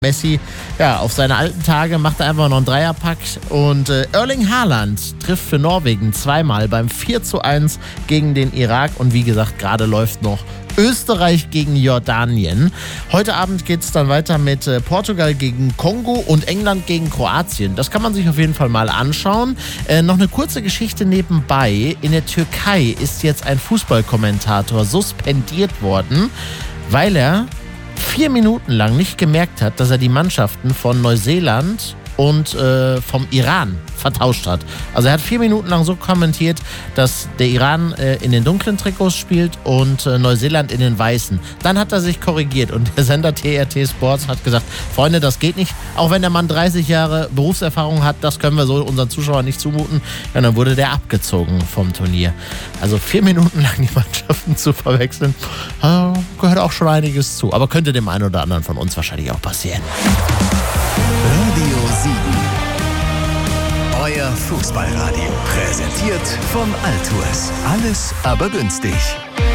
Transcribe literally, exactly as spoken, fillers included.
Messi, ja, auf seine alten Tage macht er einfach noch einen Dreierpack und äh, Erling Haaland trifft für Norwegen zweimal beim vier zu eins gegen den Irak und wie gesagt, gerade läuft noch Österreich gegen Jordanien. Heute Abend geht es dann weiter mit äh, Portugal gegen Kongo und England gegen Kroatien. Das kann man sich auf jeden Fall mal anschauen. Äh, noch eine kurze Geschichte nebenbei. In der Türkei ist jetzt ein Fußballkommentator suspendiert worden, weil er vier Minuten lang nicht gemerkt hat, dass er die Mannschaften von Neuseeland und äh, vom Iran vertauscht hat. Also er hat vier Minuten lang so kommentiert, dass der Iran äh, in den dunklen Trikots spielt und äh, Neuseeland in den weißen. Dann hat er sich korrigiert und der Sender T R T Sports hat gesagt, Freunde, das geht nicht. Auch wenn der Mann dreißig Jahre Berufserfahrung hat, das können wir so unseren Zuschauern nicht zumuten. Ja, dann wurde der abgezogen vom Turnier. Also vier Minuten lang die Mannschaften zu verwechseln, äh, gehört auch schon einiges zu. Aber könnte dem einen oder anderen von uns wahrscheinlich auch passieren. Radio sieben. Euer Fußballradio. Präsentiert von Altours. Alles aber günstig.